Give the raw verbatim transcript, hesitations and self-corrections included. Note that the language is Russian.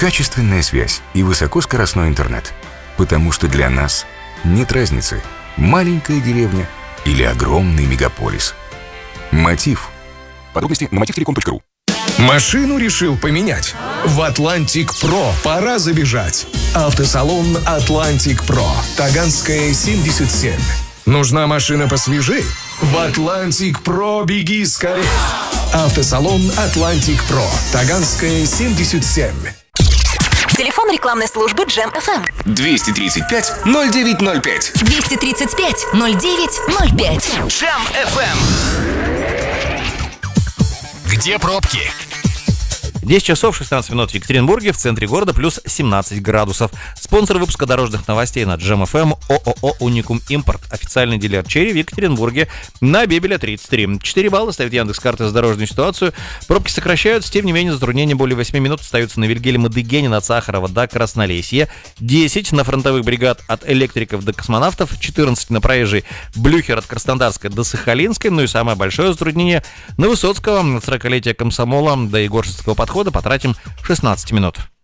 качественная связь и высокоскоростной интернет. Потому что для нас нет разницы, маленькая деревня или огромный мегаполис. Мотив. Подробности на мотив телеком точка ру. Машину решил поменять? В Атлантик Про пора забежать. Автосалон Атлантик Про. Таганская, семьдесят семь. Нужна машина посвежей? В Атлантик Про беги скорее. Автосалон Атлантик Про. Таганская, семьдесят семь. Телефон рекламной службы Джем эф эм. двести тридцать пять ноль девять ноль пять. двести тридцать пять ноль девять ноль пять. Джем эф эм. Где пробки? десять часов шестнадцать минут в Екатеринбурге, в центре города плюс семнадцать градусов. Спонсор выпуска дорожных новостей на Джем эф эм ООО «Уникум Импорт». Официальный дилер «Черри» в Екатеринбурге на Бебеля тридцать три. четыре балла ставит Яндекс.Карты за дорожную ситуацию. Пробки сокращаются, тем не менее затруднения более восемь минут остаются на Вильгельма Дегенина от Сахарова до Краснолесья. десять на фронтовых бригад от Электриков до Космонавтов. четырнадцать на проезжей Блюхер от Краснодарской до Сахалинской. Ну и самое большое затруднение на Высоцкого от сорокалетия комсомола до Егоршинского подхода потратим шестнадцать минут.